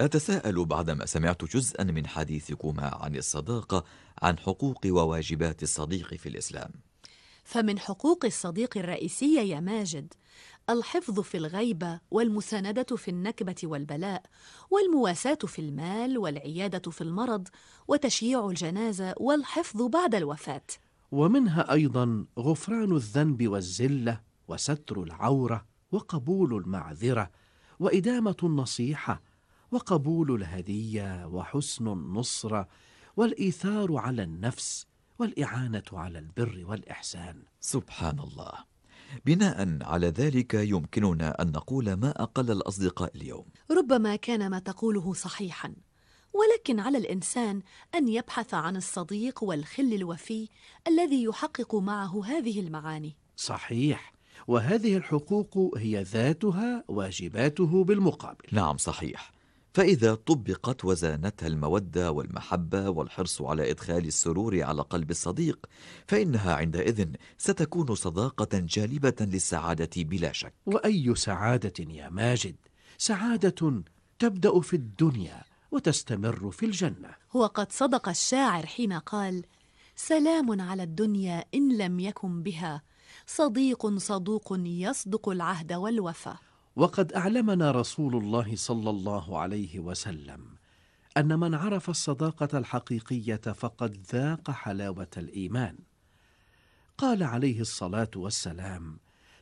أتساءل بعدما سمعت جزءا من حديثكما عن الصداقة عن حقوق وواجبات الصديق في الإسلام. فمن حقوق الصديق الرئيسية يا ماجد الحفظ في الغيبة والمساندة في النكبة والبلاء والمواساة في المال والعيادة في المرض وتشييع الجنازة والحفظ بعد الوفاة. ومنها أيضا غفران الذنب والزلة وستر العورة وقبول المعذرة وإدامة النصيحة وقبول الهدية وحسن النصرة والإيثار على النفس والإعانة على البر والإحسان. سبحان الله. بناء على ذلك يمكننا أن نقول ما أقل الأصدقاء اليوم. ربما كان ما تقوله صحيحا، ولكن على الإنسان أن يبحث عن الصديق والخل الوفي الذي يحقق معه هذه المعاني. صحيح، وهذه الحقوق هي ذاتها واجباته بالمقابل. نعم صحيح، فإذا طبقت وزانتها المودة والمحبة والحرص على إدخال السرور على قلب الصديق، فإنها عندئذ ستكون صداقة جالبة للسعادة بلا شك. وأي سعادة يا ماجد؟ سعادة تبدأ في الدنيا وتستمر في الجنة. وقد صدق الشاعر حين قال: سلام على الدنيا إن لم يكن بها صديق صدوق يصدق العهد والوفا. وقد أعلمنا رسول الله صلى الله عليه وسلم أن من عرف الصداقة الحقيقية فقد ذاق حلاوة الإيمان. قال عليه الصلاة والسلام: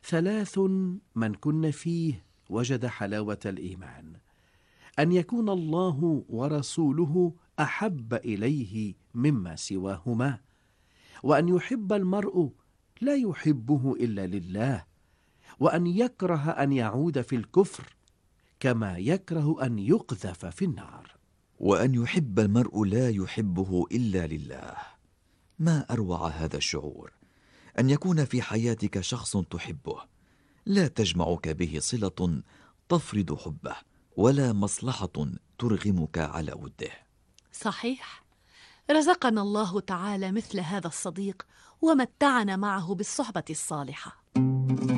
3 من كن فيه وجد حلاوة الإيمان: أن يكون الله ورسوله أحب إليه مما سواهما، وأن يحب المرء لا يحبه إلا لله، وأن يكره أن يعود في الكفر كما يكره أن يقذف في النار. وأن يحب المرء لا يحبه إلا لله. ما أروع هذا الشعور، أن يكون في حياتك شخص تحبه لا تجمعك به صلة تفرض حبه ولا مصلحة ترغمك على وده. صحيح، رزقنا الله تعالى مثل هذا الصديق ومتعنا معه بالصحبة الصالحة.